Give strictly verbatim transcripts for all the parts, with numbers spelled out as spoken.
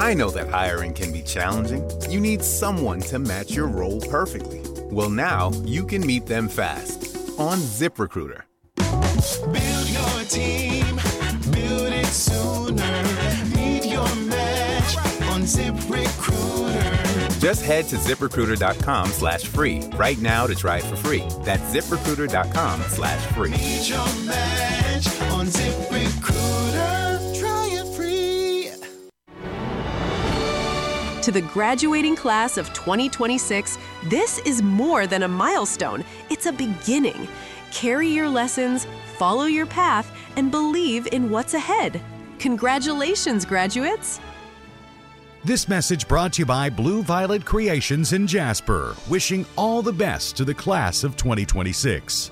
I know that hiring can be challenging. You need someone to match your role perfectly. Well, now you can meet them fast on ZipRecruiter. Build your team, build it sooner. Meet your match on ZipRecruiter. Just head to ZipRecruiter.com slash free right now to try it for free. That's ZipRecruiter.com slash free. Meet your match on ZipRecruiter. Try it free. To the graduating class of twenty twenty-six, this is more than a milestone. It's a beginning. Carry your lessons, follow your path, and believe in what's ahead. Congratulations, graduates! This message brought to you by Blue Violet Creations in Jasper, wishing all the best to the class of twenty twenty-six.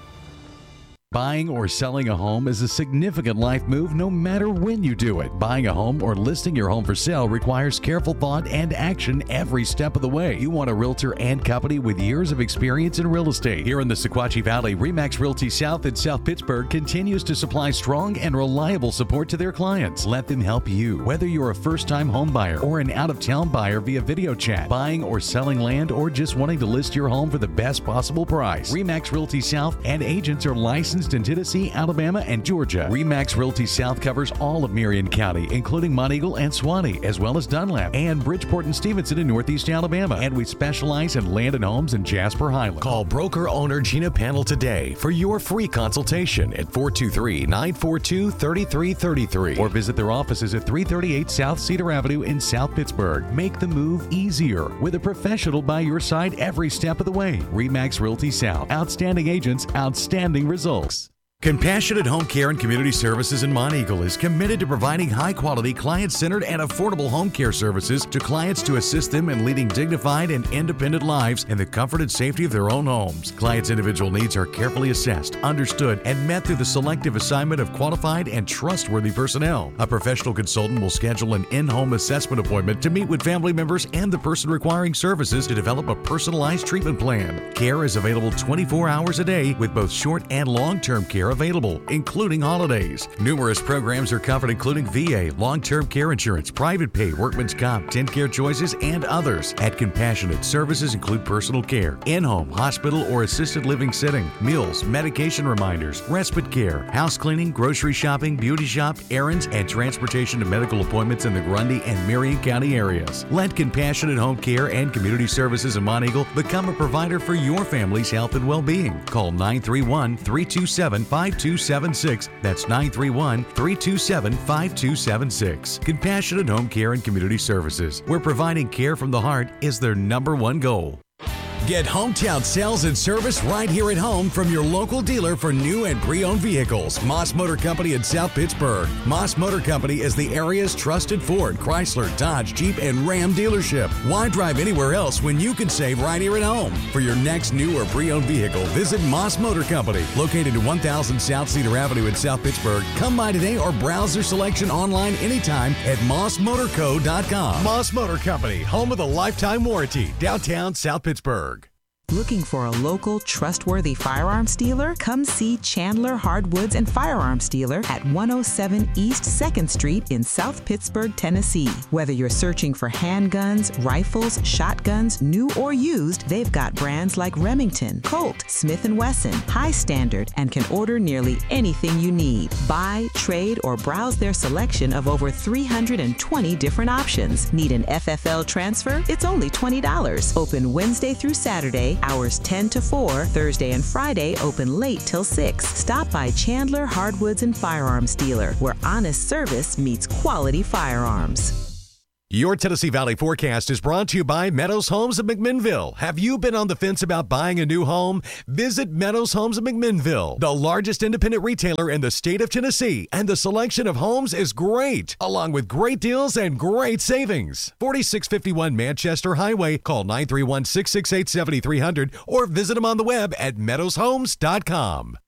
Buying or selling a home is a significant life move no matter when you do it. Buying a home or listing your home for sale requires careful thought and action every step of the way. You want a realtor and company with years of experience in real estate. Here in the Sequatchie Valley, RE/MAX Realty South in South Pittsburgh continues to supply strong and reliable support to their clients. Let them help you. Whether you're a first-time home buyer or an out-of-town buyer via video chat, buying or selling land, or just wanting to list your home for the best possible price, RE/MAX Realty South and agents are licensed in Tennessee, Alabama, and Georgia. RE/MAX Realty South covers all of Marion County, including Monteagle and Swanee, as well as Dunlap and Bridgeport and Stevenson in Northeast Alabama. And we specialize in land and homes in Jasper Highland. Call broker owner Gina Panel today for your free consultation at four two three, nine four two, three three three three or visit their offices at three thirty-eight South Cedar Avenue in South Pittsburgh. Make the move easier with a professional by your side every step of the way. RE/MAX Realty South. Outstanding agents, outstanding results. Compassionate Home Care and Community Services in Monteagle is committed to providing high-quality, client-centered, and affordable home care services to clients to assist them in leading dignified and independent lives in the comfort and safety of their own homes. Clients' individual needs are carefully assessed, understood, and met through the selective assignment of qualified and trustworthy personnel. A professional consultant will schedule an in-home assessment appointment to meet with family members and the person requiring services to develop a personalized treatment plan. Care is available twenty-four hours a day with both short and long-term care available, including holidays. Numerous programs are covered, including V A, long-term care insurance, private pay, workman's comp, TennCare choices, and others. At Compassionate, services include personal care, in-home, hospital, or assisted living setting, meals, medication reminders, respite care, house cleaning, grocery shopping, beauty shop, errands, and transportation to medical appointments in the Grundy and Marion County areas. Let Compassionate Home Care and Community Services in Monteagle become a provider for your family's health and well-being. Call nine three one, three two seven, five two seven six. That's nine three one, three two seven, five two seven six. Compassionate Home Care and Community Services, where providing care from the heart is their number one goal. Get hometown sales and service right here at home from your local dealer for new and pre-owned vehicles. Moss Motor Company in South Pittsburgh. Moss Motor Company is the area's trusted Ford, Chrysler, Dodge, Jeep, and Ram dealership. Why drive anywhere else when you can save right here at home? For your next new or pre-owned vehicle, visit Moss Motor Company, located at one thousand South Cedar Avenue in South Pittsburgh. Come by today or browse their selection online anytime at moss motor co dot com. Moss Motor Company, home of the lifetime warranty, downtown South Pittsburgh. Looking for a local, trustworthy firearms dealer? Come see Chandler Hardwoods and Firearms Dealer at one oh seven East second Street in South Pittsburgh, Tennessee. Whether you're searching for handguns, rifles, shotguns, new or used, they've got brands like Remington, Colt, Smith and Wesson, High Standard, and can order nearly anything you need. Buy, trade, or browse their selection of over three hundred twenty different options. Need an F F L transfer? It's only twenty dollars. Open Wednesday through Saturday, hours ten to four. Thursday and Friday open late till six. Stop by Chandler Hardwoods and Firearms Dealer, where honest service meets quality firearms. Your Tennessee Valley forecast is brought to you by Meadows Homes of McMinnville. Have you been on the fence about buying a new home? Visit Meadows Homes of McMinnville, the largest independent retailer in the state of Tennessee, and the selection of homes is great, along with great deals and great savings. forty-six fifty-one Manchester Highway. Call nine three one, six six eight, seven three zero zero or visit them on the web at meadows homes dot com.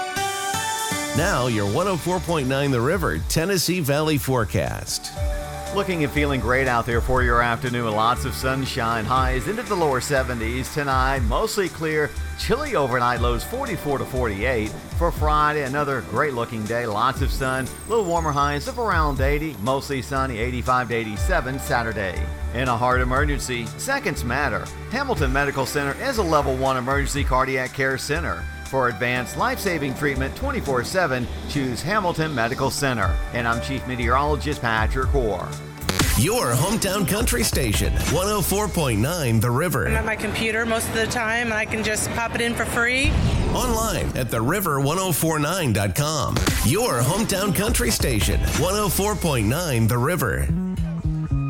Now your one oh four point nine The River Tennessee Valley forecast. Looking and feeling great out there for your afternoon. Lots of sunshine. Highs into the lower seventies tonight. Mostly clear. Chilly overnight. Lows forty-four to forty-eight. For Friday, another great looking day. Lots of sun. A little warmer highs of around eighty. Mostly sunny. eighty-five to eighty-seven Saturday. In a heart emergency, seconds matter. Hamilton Medical Center is a level one emergency cardiac care center. For advanced life-saving treatment twenty-four seven, choose Hamilton Medical Center. And I'm Chief Meteorologist Patrick Hoare. Your hometown country station, one oh four point nine The River. I'm at my computer most of the time, and I can just pop it in for free. Online at the river ten forty-nine dot com. Your hometown country station, one oh four point nine The River.